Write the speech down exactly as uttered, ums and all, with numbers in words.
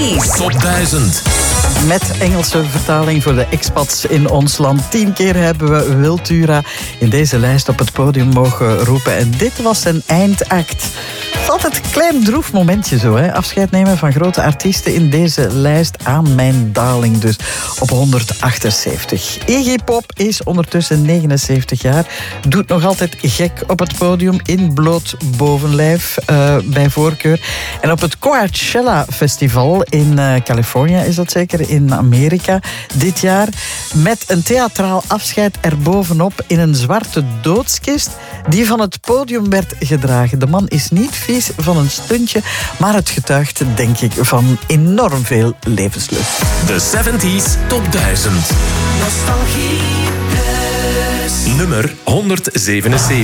Top duizend. Met Engelse vertaling voor de expats in ons land. Tien keer hebben we Wiltura in deze lijst op het podium mogen roepen. En dit was zijn eindact. Het is altijd een klein droef momentje zo, hè? Afscheid nemen van grote artiesten in deze lijst. Aan mijn darling dus, op honderdachtenzeventig. Iggy Pop is ondertussen negenenzeventig jaar. Doet nog altijd gek op het podium in bloot bovenlijf, uh, bij voorkeur. En op het Coachella Festival in uh, Californië is dat zeker, in Amerika dit jaar. Met een theatraal afscheid erbovenop in een zwarte doodskist die van het podium werd gedragen. De man is niet vies van een stuntje, maar het getuigt, denk ik, van enorm veel levenslust. De zeventig Top duizend. Nostalgie. Nummer honderdzevenenzeventig.